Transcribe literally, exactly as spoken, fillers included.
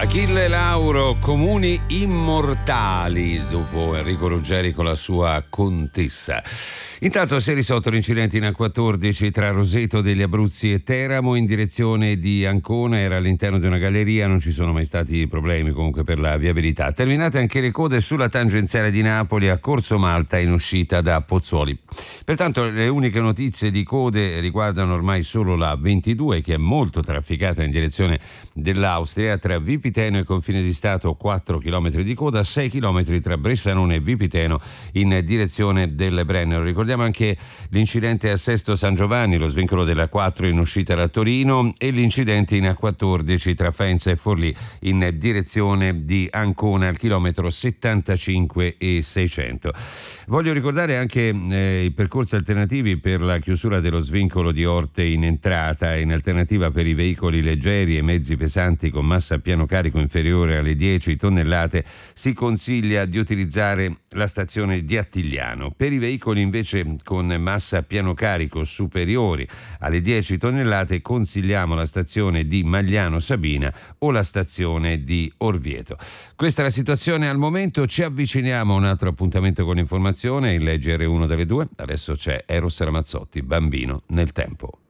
Achille Lauro, Comuni immortali, dopo Enrico Ruggeri con la sua Contessa. Intanto si è risolto l'incidente in A quattordici tra Roseto degli Abruzzi e Teramo in direzione di Ancona, era all'interno di una galleria, non ci sono mai stati problemi comunque per la viabilità. Terminate anche le code sulla tangenziale di Napoli a Corso Malta in uscita da Pozzuoli. Pertanto le uniche notizie di code riguardano ormai solo la ventidue, che è molto trafficata in direzione dell'Austria, tra Vipiteno e Confine di Stato quattro chilometri di coda, sei chilometri tra Bressanone e Vipiteno in direzione del Brennero. Ricordiamo anche l'incidente a Sesto San Giovanni, lo svincolo della quattro in uscita da Torino, e l'incidente in A quattordici tra Faenza e Forlì in direzione di Ancona al chilometro settantacinque e seicento. Voglio ricordare anche eh, i percorsi alternativi per la chiusura dello svincolo di Orte in entrata. In alternativa per i veicoli leggeri e mezzi pesanti con massa a piano carico inferiore alle dieci tonnellate si consiglia di utilizzare la stazione di Attigliano. Per i veicoli invece con massa a piano carico superiori alle dieci tonnellate consigliamo la stazione di Magliano Sabina o la stazione di Orvieto. Questa è la situazione al momento, ci avviciniamo a un altro appuntamento con l'informazione, il G R uno delle due. Adesso c'è Eros Ramazzotti, Bambino nel tempo.